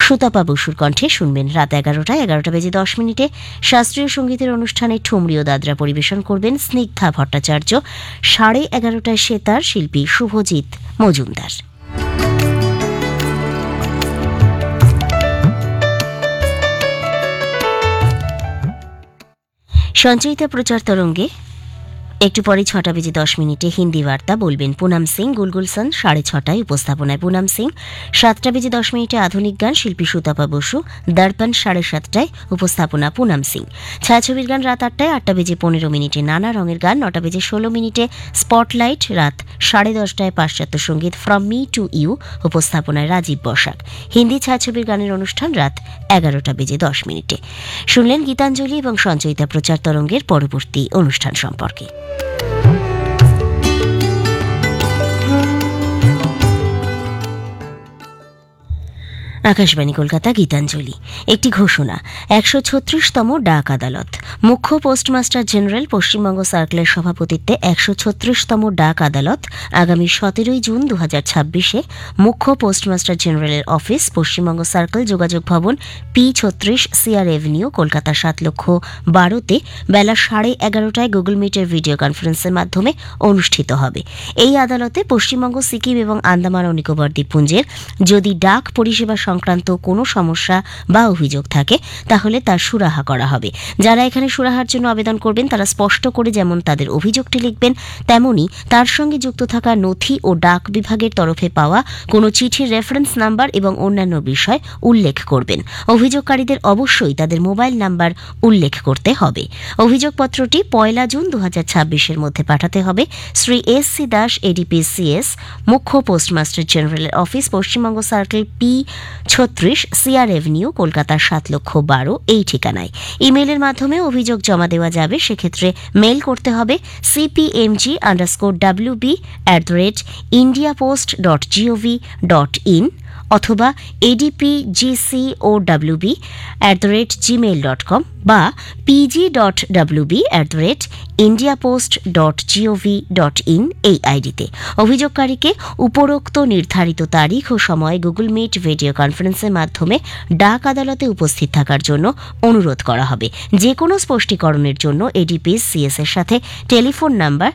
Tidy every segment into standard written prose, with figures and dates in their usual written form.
সুতপা বসুর কণ্ঠে শুনবেন রাত 11টায়। 11:10 শাস্ত্রীয় সঙ্গীতের অনুষ্ঠানে ঠুমরি ও দাদরা পরিবেশন করবেন স্নিগ্ধা ভট্টাচার্য। 11:30 সেতার শিল্পী শুভজিৎ মজুমদার। সঞ্চয়িতা প্রচার তরঙ্গে একটু পরে 6:10 হিন্দি বার্তা বলবেন পুনাম সিং। গুলগুলসন 6:30 উপস্থাপনায় পুনাম সিং। 7:10 আধুনিক গান শিল্পী সুতপা বসু। দর্পণ 7:30 উপস্থাপনা পুনাম সিং। ছায়াছবির গান রাত 8টায়। 8:15 নানা রঙের গান। 9:16 স্পটলাইট। রাত 10:30 পাশ্চাত্য সঙ্গীত ফ্রম মি টু ইউ উপস্থাপনায় রাজীব বসাক। হিন্দি ছায়াছবির গানের অনুষ্ঠান রাত 11:10। শুনলেন গীতাঞ্জলি এবং সঞ্চয়িতা প্রচার তরঙ্গের পরবর্তী অনুষ্ঠান সম্পর্কে। আকাশবাণী কলকাতা গীতাঞ্জলি। একটি ঘোষণা। 136তম ডাক আদালত। মুখ্য পোস্টমাস্টার জেনারেল পশ্চিমবঙ্গ সার্কেলের সভাপতিত্বে 136তম ডাক আদালত আগামী 17 জুন 2026 মুখ্য পোস্টমাস্টার জেনারেলের অফিস, পশ্চিমবঙ্গ সার্কেল, যোগাযোগ ভবন, P36 সিআর এভিনিউ, কলকাতা 7,12,000 বেলা 11:30 গুগল মিটের ভিডিও কনফারেন্সের মাধ্যমে অনুষ্ঠিত হবে। এই আদালতে পশ্চিমবঙ্গ, সিকিম এবং আন্দামান ও নিকোবর দ্বীপপুঞ্জের যদি ডাক পরিষেবা সংক্রান্ত কোনো সমস্যা বা অভিযোগ থাকে তাহলে তার সুরাহা করা হবে। যারা এখানে সুরাহার জন্য আবেদন করবেন তারা স্পষ্ট করে যেমন তাদের অভিযোগটি লিখবেন, তেমনি তার সঙ্গে যুক্ত থাকা নথি ও ডাক বিভাগের তরফে পাওয়া কোনো চিঠির রেফারেন্স নাম্বার এবং অন্যান্য বিষয় উল্লেখ করবেন। অভিযোগকারীদের অবশ্যই তাদের মোবাইল নাম্বার উল্লেখ করতে হবে। অভিযোগপত্রটি 1 জুন 2026 মধ্যে পাঠাতে হবে। Shri SC. Das, ADP CS, মুখ্য পোস্টমাস্টার জেনারেলের office, Paschimbanga circle, P36 CR Avenue, Kolkata 7,12,000 এই ঠিকানায়। ইমেইলের মাধ্যমে অভিযোগ জমা দেওয়া যাবে। সেক্ষেত্রে মেইল করতে হবে cpmg_wb@indiapost.gov.in অথবা adpgcowb@gmail.com বা pg.wb@indiapost.gov.in এই আইডিতে। অভিযোগকারীকে উপরোক্ত নির্ধারিত তারিখ ও সময় গুগল মিট ভিডিও কনফারেন্সের মাধ্যমে ডাক আদালতে উপস্থিত থাকার জন্য অনুরোধ করা হবে। যে কোনো স্পষ্টীকরণের জন্য এডিপি সিএস এর সাথে টেলিফোন নাম্বার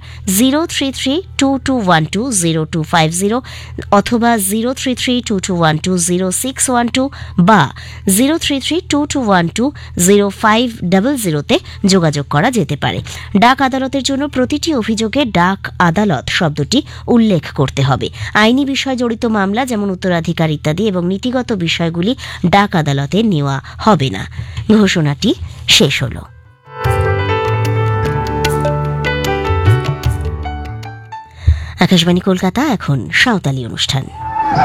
03322120250 অথবা 03322120612 বা 03322120500 যোগাযোগ করা যেতে পারে। ডাক আদালতের জন্য প্রতিটি অভিযোগে ডাক আদালত শব্দটি উল্লেখ করতে হবে। আইনি বিষয় জড়িত মামলা যেমন উত্তরাধিকার ইত্যাদি এবং নীতিগত বিষয়গুলি ডাক আদালতে নেওয়া হবে না। ঘোষণাটি শেষ হল। আকাশবাণী কলকাতা, এখন সাঁওতালি অনুষ্ঠান।